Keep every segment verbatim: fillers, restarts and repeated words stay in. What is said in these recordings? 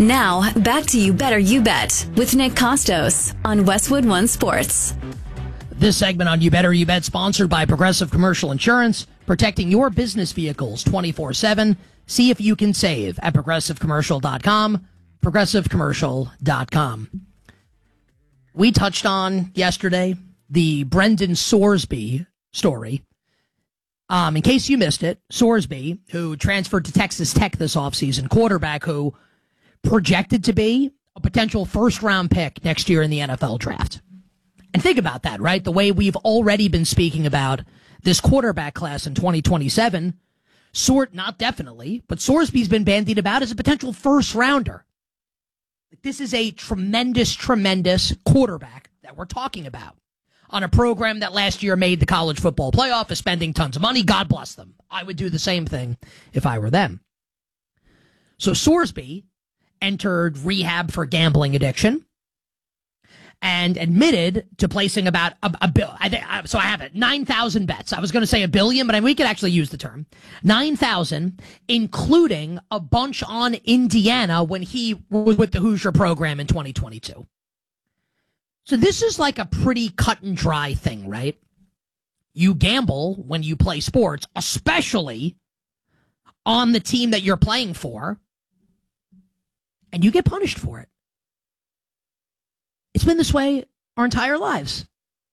Now, back to You Better You Bet with Nick Costos on Westwood One Sports. This segment on You Better You Bet sponsored by Progressive Commercial Insurance, protecting your business vehicles twenty-four seven. See if you can save at progressive commercial dot com, progressive commercial dot com. We touched on yesterday the Brendan Sorsby story. Um, in case you missed it, Sorsby, who transferred to Texas Tech this offseason, quarterback who projected to be a potential first-round pick next year in the N F L draft. And think about that, right? The way we've already been speaking about this quarterback class in twenty twenty-seven, sort not definitely, but Sorsby's been bandied about as a potential first-rounder. This is a tremendous, tremendous quarterback that we're talking about on a program that last year made the college football playoff, is spending tons of money. God bless them. I would do the same thing if I were them. So Sorsby entered rehab for gambling addiction and admitted to placing about a, a bill. I think, so I have it, nine thousand bets. I was going to say a billion, but I mean, we could actually use the term. nine thousand, including a bunch on Indiana when he was with the Hoosier program in twenty twenty-two. So this is like a pretty cut and dry thing, right? You gamble when you play sports, especially on the team that you're playing for, and you get punished for it. It's been this way our entire lives.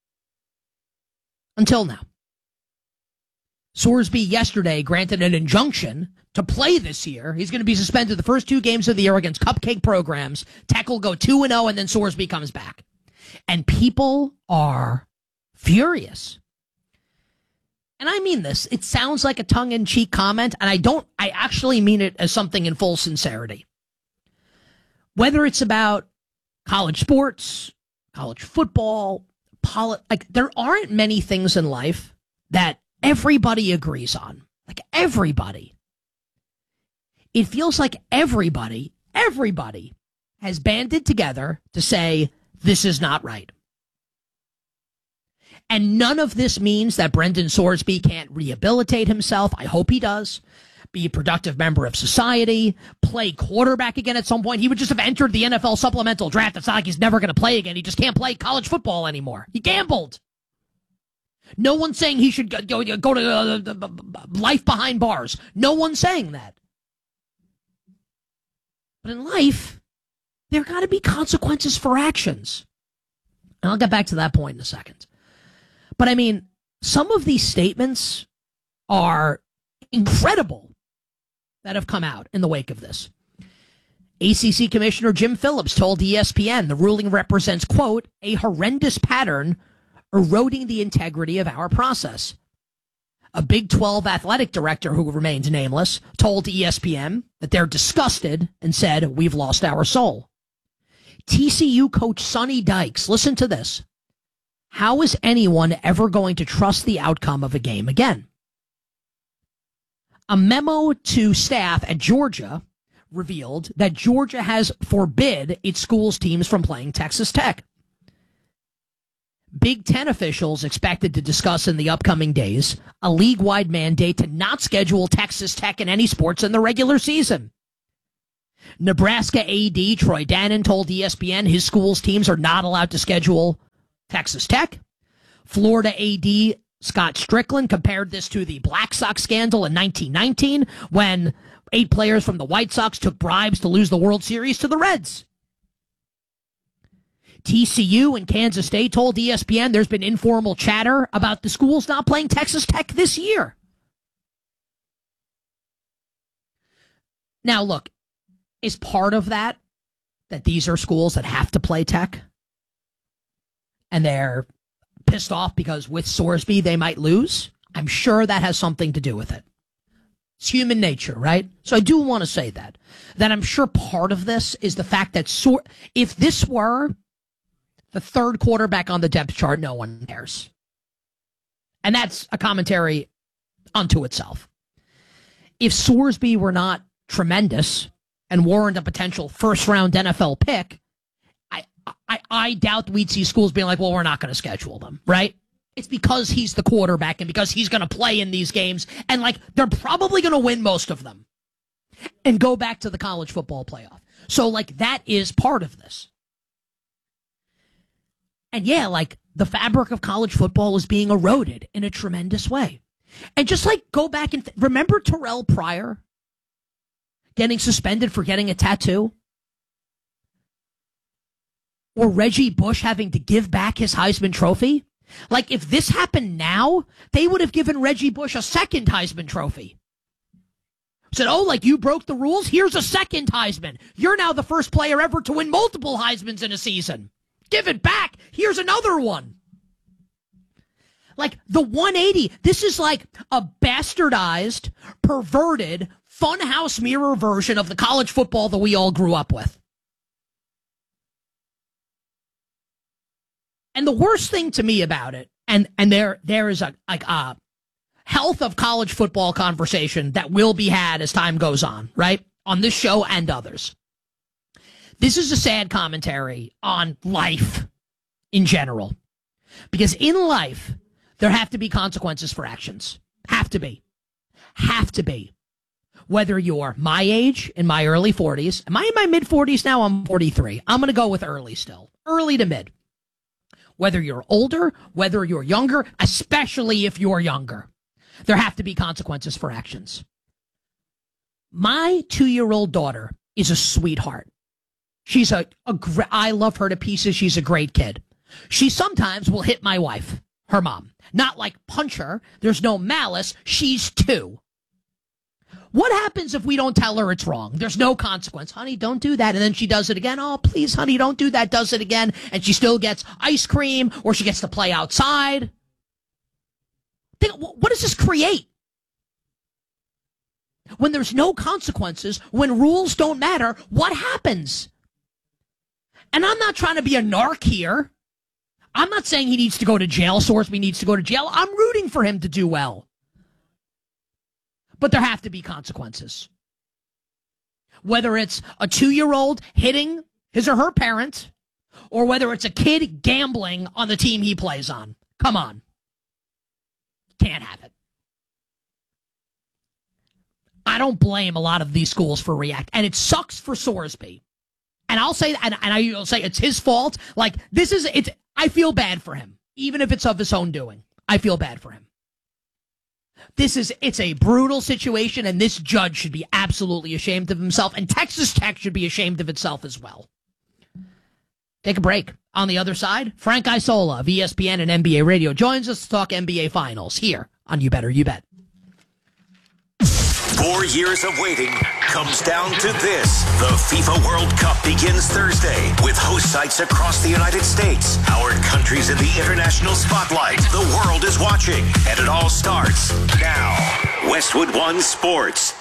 Until now. Sorsby yesterday granted an injunction to play this year. He's going to be suspended the first two games of the year against cupcake programs. Tech will go two and oh, and then Sorsby comes back. And people are furious. And I mean this. It sounds like a tongue-in-cheek comment, and I don't, I actually mean it as something in full sincerity. Whether it's about college sports, college football, poli- like there aren't many things in life that everybody agrees on. Like everybody. It feels like everybody, everybody has banded together to say this is not right. And none of this means that Brendan Sorsby can't rehabilitate himself. I hope he does. Be a productive member of society, play quarterback again at some point. He would just have entered the N F L supplemental draft. It's not like he's never going to play again. He just can't play college football anymore. He gambled. No one's saying he should go, go, go to uh, life behind bars. No one's saying that. But in life, there got to be consequences for actions. And I'll get back to that point in a second. But I mean, some of these statements are incredible that have come out in the wake of this. A C C Commissioner Jim Phillips told E S P N the ruling represents, quote, a horrendous pattern eroding the integrity of our process. A Big twelve athletic director who remains nameless told E S P N that they're disgusted and said, we've lost our soul. T C U coach Sonny Dykes, listen to this. How is anyone ever going to trust the outcome of a game again? A memo to staff at Georgia revealed that Georgia has forbid its school's teams from playing Texas Tech. Big Ten officials expected to discuss in the upcoming days a league-wide mandate to not schedule Texas Tech in any sports in the regular season. Nebraska A D Troy Dannon told E S P N his school's teams are not allowed to schedule Texas Tech. Florida A D Scott Strickland compared this to the Black Sox scandal in nineteen nineteen when eight players from the White Sox took bribes to lose the World Series to the Reds. T C U and Kansas State told E S P N there's been informal chatter about the schools not playing Texas Tech this year. Now, look, is part of that that these are schools that have to play Tech? And they're pissed off because with Sorsby they might lose? I'm sure that has something to do with it. It's human nature, right? So I do want to say that. That I'm sure part of this is the fact that Sor- if this were the third quarterback on the depth chart, no one cares. And that's a commentary unto itself. If Sorsby were not tremendous and warrant a potential first-round N F L pick, I, I, I doubt we'd see schools being like, well, we're not going to schedule them, right? It's because he's the quarterback and because he's going to play in these games, and like they're probably going to win most of them and go back to the college football playoff. So, like, that is part of this. And yeah, like, the fabric of college football is being eroded in a tremendous way. And just, like, go back and th- remember Terrell Pryor getting suspended for getting a tattoo? Or Reggie Bush having to give back his Heisman Trophy? Like, if this happened now, they would have given Reggie Bush a second Heisman Trophy. Said, oh, like, you broke the rules? Here's a second Heisman. You're now the first player ever to win multiple Heismans in a season. Give it back. Here's another one. Like, the one eighty, this is like a bastardized, perverted, funhouse mirror version of the college football that we all grew up with. And the worst thing to me about it, and, and there there is a, like a health of college football conversation that will be had as time goes on, right? On this show and others. This is a sad commentary on life in general. Because in life, there have to be consequences for actions. Have to be. Have to be. Whether you're my age, in my early forties. Am I in my mid-forties now? I'm forty-three. I'm going to go with early still. Early to mid. Whether you're older, whether you're younger, especially if you're younger, there have to be consequences for actions. My two-year-old daughter is a sweetheart. She's a, a gr- I love her to pieces. She's a great kid. She sometimes will hit my wife, her mom. Not like punch her. There's no malice. She's two. What happens if we don't tell her it's wrong? There's no consequence. Honey, don't do that. And then she does it again. Oh, please, honey, don't do that. Does it again. And she still gets ice cream or she gets to play outside. Think, what does this create? When there's no consequences, when rules don't matter, what happens? And I'm not trying to be a narc here. I'm not saying he needs to go to jail. Sorsby needs to go to jail. I'm rooting for him to do well. But there have to be consequences. Whether it's a two-year-old hitting his or her parent, or whether it's a kid gambling on the team he plays on. Come on. Can't have it. I don't blame a lot of these schools for react. And it sucks for Sorsby. And I'll say, and, and I'll say it's his fault. Like, this is, it's, I feel bad for him. Even if it's of his own doing. I feel bad for him. This is, it's a brutal situation, and this judge should be absolutely ashamed of himself, and Texas Tech should be ashamed of itself as well. Take a break. On the other side, Frank Isola of E S P N and N B A Radio joins us to talk N B A Finals here on You Better You Bet. Four years of waiting comes down to this. The FIFA World Cup begins Thursday with host sites across the United States. Our country's in the international spotlight. The world is watching, and it all starts now. Westwood One Sports.